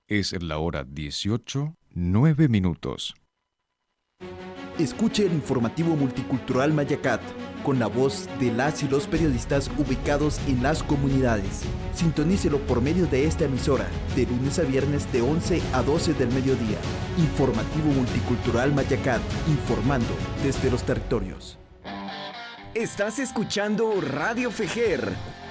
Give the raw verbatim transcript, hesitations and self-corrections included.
Es la hora dieciocho, nueve minutos. Escuche el informativo multicultural Mayacat, con la voz de las y los periodistas ubicados en las comunidades. Sintonícelo por medio de esta emisora, de lunes a viernes de once a doce del mediodía. Informativo multicultural Mayacat, informando desde los territorios. Estás escuchando Radio Fejer,